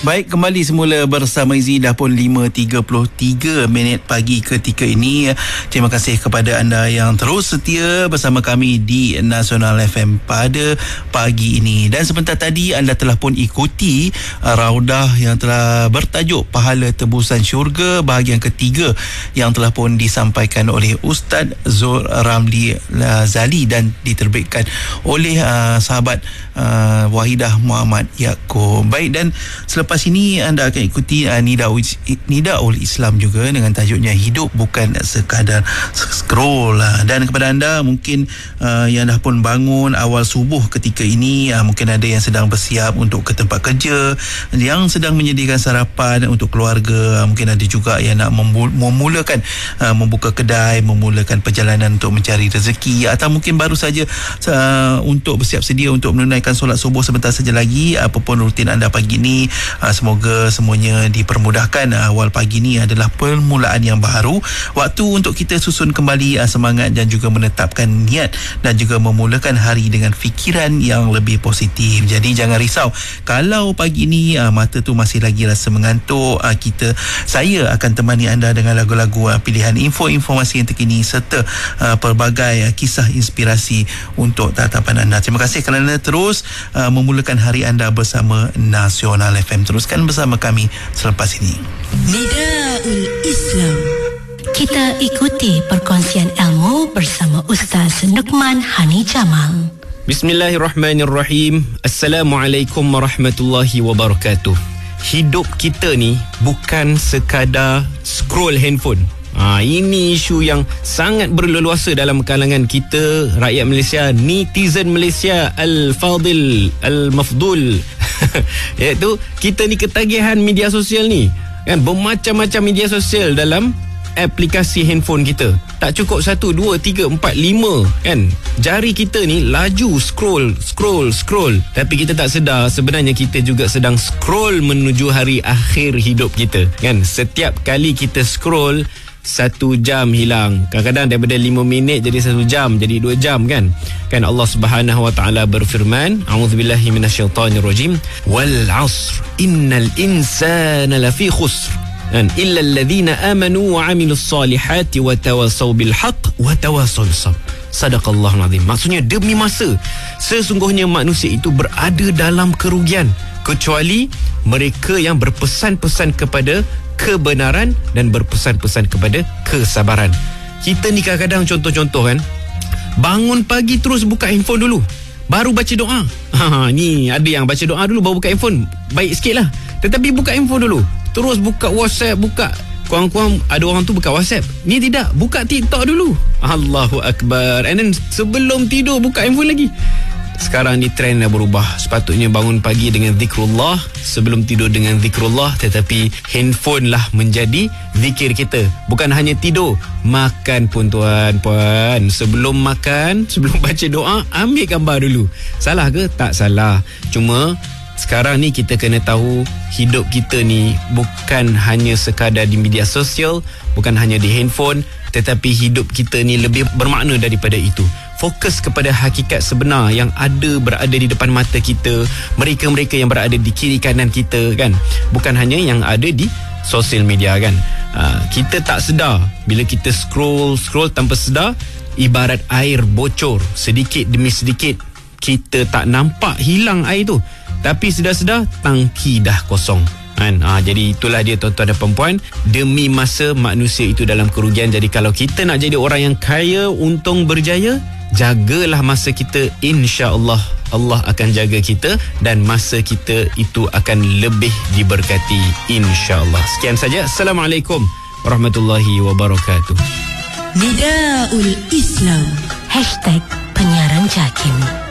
Baik, kembali semula bersama Izzy. Dah pun 5.33 minit pagi ketika ini. Terima kasih kepada anda yang terus setia bersama kami di Nasional FM pada pagi ini. Dan sebentar tadi anda telah pun ikuti raudah yang telah bertajuk Pahala Tebusan Syurga bahagian ketiga yang telah pun disampaikan oleh Ustaz Zul Ramli Zali dan diterbitkan oleh sahabat Wahidah Muhammad Yaakob. Baik, dan selepas ini anda akan ikuti Nidaul Islam juga dengan tajuknya Hidup Bukan Sekadar Scroll. Dan kepada anda mungkin yang dah pun bangun awal subuh ketika ini, mungkin ada yang sedang bersiap untuk ke tempat kerja, yang sedang menyediakan sarapan untuk keluarga, mungkin ada juga yang nak memulakan membuka kedai, memulakan perjalanan untuk mencari rezeki, atau mungkin baru saja untuk bersiap sedia untuk menunaikan solat subuh sebentar saja lagi. Apapun rutin anda pagi ini, semoga semuanya dipermudahkan. Awal pagi ni adalah permulaan yang baru, waktu untuk kita susun kembali semangat dan juga menetapkan niat dan juga memulakan hari dengan fikiran yang lebih positif. Jadi jangan risau kalau pagi ni mata tu masih lagi rasa mengantuk. Saya akan temani anda dengan lagu-lagu pilihan info-informasi yang terkini serta pelbagai kisah inspirasi untuk tatapan anda. Terima kasih kerana terus memulakan hari anda bersama Nasional FM. Teruskan bersama kami selepas ini. Nidaul Islam. Kita ikuti perkongsian ilmu bersama Ustaz Nukman Hani Jamal. Bismillahirrahmanirrahim. Assalamualaikum warahmatullahi wabarakatuh. Hidup kita ni bukan sekadar scroll handphone. Ini isu yang sangat berleluasa dalam kalangan kita, rakyat Malaysia, netizen Malaysia al-fadil, al-mafdul. Iaitu kita ni ketagihan media sosial ni, kan? Bermacam-macam media sosial dalam aplikasi handphone kita. Tak cukup 1, 2, 3, 4, 5, kan? Jari kita ni laju scroll. Tapi kita tak sedar sebenarnya kita juga sedang scroll menuju hari akhir hidup kita, kan? Setiap kali kita scroll, 1 jam hilang. Kadang-kadang daripada 5 minit jadi 1 jam, jadi 2 jam, kan? Kan Allah Subhanahu wa taala berfirman, a'udzubillahi minasyaitonirrajim, wal 'asr innal insana lafi khusr illa alladhina amanu wa 'amilus solihati wa tawasaw bil haqq wa tawasaw bis sabr. Sadaqallahul azim. Maksudnya demi masa, sesungguhnya manusia itu berada dalam kerugian kecuali mereka yang berpesan-pesan kepada kebenaran dan berpesan-pesan kepada kesabaran. Kita ni kadang-kadang contoh-contoh, kan, bangun pagi terus buka handphone dulu, baru baca doa. Ni ada yang baca doa dulu baru buka handphone, baik sikit lah. Tetapi buka handphone dulu, terus buka WhatsApp, buka kurang-kurang ada orang tu buka WhatsApp. Ni tidak, buka TikTok dulu. Allahu Akbar. And then sebelum tidur buka handphone lagi. Sekarang ni trend dah berubah. Sepatutnya bangun pagi dengan zikrullah, sebelum tidur dengan zikrullah, tetapi handphone lah menjadi zikir kita. Bukan hanya tidur, makan pun tuan-puan. Sebelum makan, sebelum baca doa, ambil gambar dulu. Salah ke? Tak salah. Cuma sekarang ni kita kena tahu hidup kita ni bukan hanya sekadar di media sosial, bukan hanya di handphone, tetapi hidup kita ni lebih bermakna daripada itu. Fokus kepada hakikat sebenar yang berada di depan mata kita, mereka-mereka yang berada di kiri kanan kita, kan? Bukan hanya yang ada di sosial media, kan? Kita tak sedar bila kita scroll tanpa sedar, ibarat air bocor sedikit demi sedikit. Kita tak nampak hilang air tu, tapi sedar-sedar tangki dah kosong, kan? Jadi itulah dia tuan-tuan dan puan-puan, demi masa manusia itu dalam kerugian. Jadi kalau kita nak jadi orang yang kaya, untung, berjaya, jagalah masa kita. InsyaAllah Allah akan jaga kita dan masa kita itu akan lebih diberkati, insyaAllah. Sekian saja. Assalamualaikum warahmatullahi wabarakatuh. Nidaul Islam. #penyiaran JAKIM.